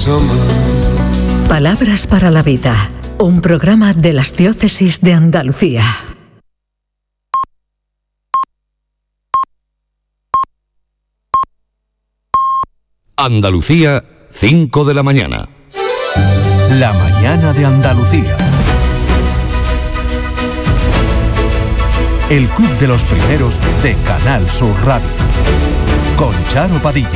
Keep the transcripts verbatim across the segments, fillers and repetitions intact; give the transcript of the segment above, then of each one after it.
Palabras para la vida, un programa de las diócesis de Andalucía. Andalucía, cinco de la mañana. La mañana de Andalucía. El Club de los Primeros de Canal Sur Radio. Con Charo Padilla.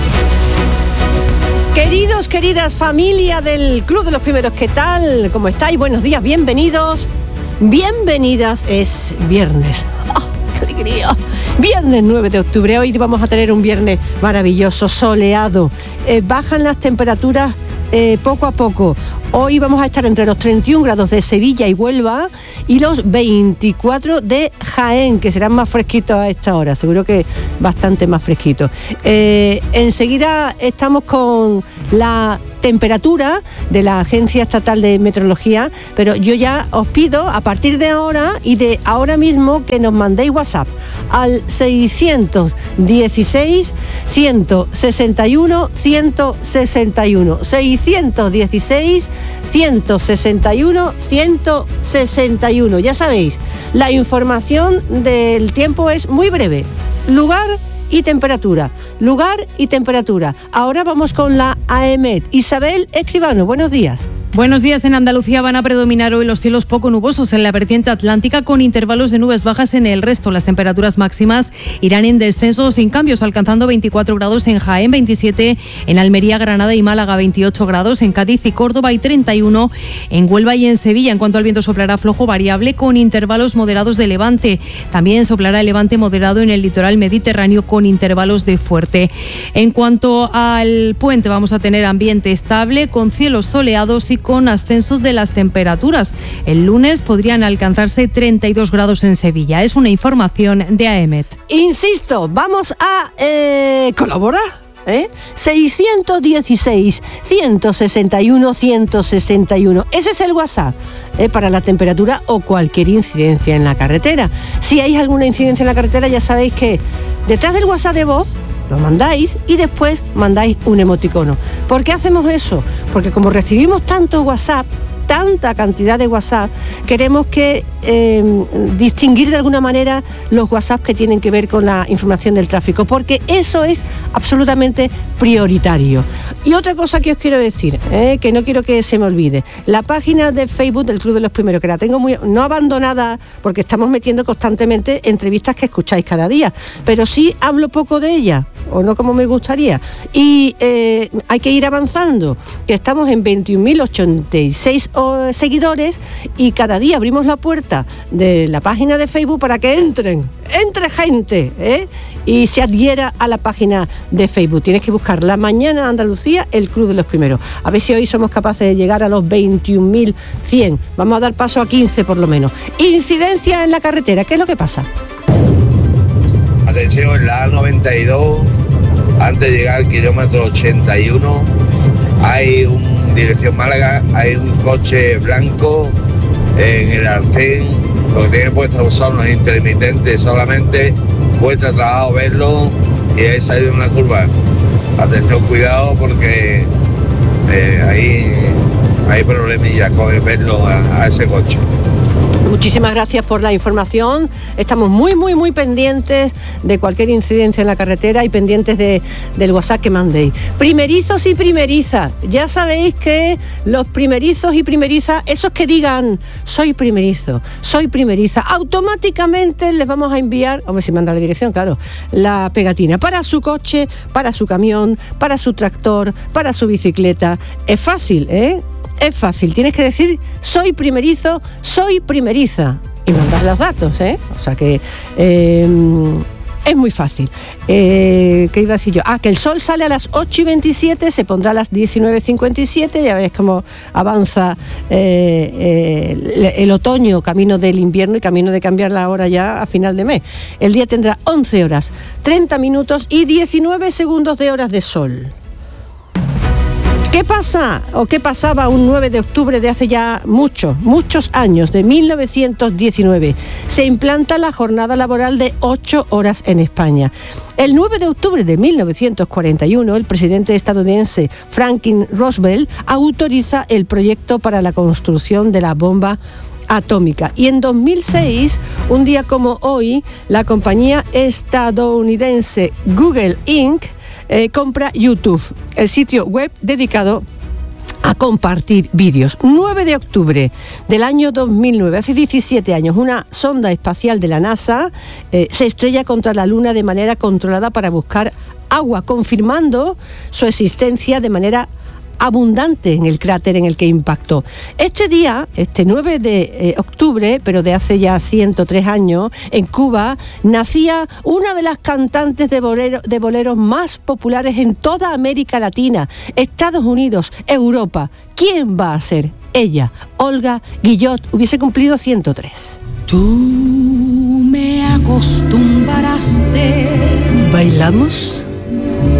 Queridos, queridas, familia del Club de los Primeros, ¿qué tal? ¿Cómo estáis? Buenos días, bienvenidos. Bienvenidas, es viernes. ¡Oh, qué alegría! Viernes nueve de octubre, hoy vamos a tener un viernes maravilloso, soleado. Eh, bajan las temperaturas eh, poco a poco. Hoy vamos a estar entre los treinta y un grados de Sevilla y Huelva y los veinticuatro de Jaén, que serán más fresquitos a esta hora, seguro que bastante más fresquitos. Eh, enseguida estamos con la temperatura de la Agencia Estatal de Meteorología, pero yo ya os pido a partir de ahora y de ahora mismo que nos mandéis WhatsApp al seiscientos dieciséis, ciento sesenta y uno, ciento sesenta y uno, seiscientos dieciséis, ciento sesenta y uno, ciento sesenta y uno. Ya sabéis, la información del tiempo es muy breve. Lugar y temperatura. Lugar y temperatura. Ahora vamos con la AEMET. Isabel Escribano, buenos días. Buenos días. En Andalucía van a predominar hoy los cielos poco nubosos en la vertiente atlántica, con intervalos de nubes bajas en el resto. Las temperaturas máximas irán en descenso sin cambios, alcanzando veinticuatro grados en Jaén, veintisiete en Almería, Granada y Málaga, veintiocho grados en Cádiz y Córdoba y treinta y uno en Huelva y en Sevilla. En cuanto al viento, soplará flojo variable con intervalos moderados de levante. También soplará el levante moderado en el litoral mediterráneo con intervalos de fuerte. En cuanto al puente, vamos a tener ambiente estable con cielos soleados y con ascenso de las temperaturas. El lunes podrían alcanzarse treinta y dos grados en Sevilla. Es una información de AEMET. Insisto, vamos a eh, colaborar. ¿Eh? seiscientos dieciséis, ciento sesenta y uno, ciento sesenta y uno. Ese es el WhatsApp ¿eh? para la temperatura o cualquier incidencia en la carretera. Si hay alguna incidencia en la carretera, ya sabéis que detrás del WhatsApp de voz lo mandáis y después mandáis un emoticono. ¿Por qué hacemos eso? Porque como recibimos tanto WhatsApp, tanta cantidad de WhatsApp, queremos que eh, distinguir de alguna manera los WhatsApp que tienen que ver con la información del tráfico, porque eso es absolutamente prioritario. Y otra cosa que os quiero decir, eh, que no quiero que se me olvide, la página de Facebook del Club de los Primeros, que la tengo muy no abandonada, porque estamos metiendo constantemente entrevistas que escucháis cada día, pero sí hablo poco de ella, o no como me gustaría, y eh, hay que ir avanzando, que estamos en veintiún mil ochenta y seis seguidores y cada día abrimos la puerta de la página de Facebook para que entren, entre gente, ¿eh? y se adhiera a la página de Facebook. Tienes que buscar La Mañana Andalucía, el Club de los Primeros. A ver si hoy somos capaces de llegar a los veintiún mil cien. Vamos a dar paso a quince por lo menos. Incidencia en la carretera, ¿qué es lo que pasa? Atención, en la A noventa y dos, antes de llegar al kilómetro ochenta y uno, hay un dirección Málaga, hay un coche blanco en el arcén, lo que tiene puesto son los intermitentes solamente, cuesta trabajo verlo y ahí salido una curva. Atención, cuidado porque eh, ahí hay problemillas con verlo a, a ese coche. Muchísimas gracias por la información. Estamos muy, muy, muy pendientes de cualquier incidencia en la carretera y pendientes de, del WhatsApp que mandéis. Primerizos y primerizas. Ya sabéis que los primerizos y primerizas, esos que digan, soy primerizo, soy primeriza, automáticamente les vamos a enviar, hombre, si manda la dirección, claro, la pegatina para su coche, para su camión, para su tractor, para su bicicleta. Es fácil, ¿eh? Es fácil, tienes que decir soy primerizo, soy primeriza y mandar los datos, ¿eh? O sea que eh, es muy fácil. Eh, ¿Qué iba a decir yo? Ah, que el sol sale a las ocho y veintisiete, se pondrá a las diecinueve cincuenta y siete, ya veis cómo avanza eh, eh, el, el otoño, camino del invierno y camino de cambiar la hora ya a final de mes. El día tendrá once horas, treinta minutos y diecinueve segundos de horas de sol. ¿Qué pasa o qué pasaba un nueve de octubre de hace ya muchos, muchos años, de mil novecientos diecinueve? Se implanta la jornada laboral de ocho horas en España. El nueve de octubre de mil novecientos cuarenta y uno, el presidente estadounidense Franklin Roosevelt autoriza el proyecto para la construcción de la bomba atómica. Y en dos mil seis, un día como hoy, la compañía estadounidense Google incorporated Eh, compra YouTube, el sitio web dedicado a compartir vídeos. nueve de octubre del año dos mil nueve, hace diecisiete años, una sonda espacial de la NASA eh, se estrella contra la Luna de manera controlada para buscar agua, confirmando su existencia de manera abundante en el cráter en el que impactó. Este día, este nueve de octubre, pero de hace ya ciento tres años, en Cuba, nacía una de las cantantes de, bolero, de boleros más populares en toda América Latina, Estados Unidos, Europa. ¿Quién va a ser? Ella, Olga Guillot, hubiese cumplido ciento tres. Tú me acostumbraste. ¿Bailamos?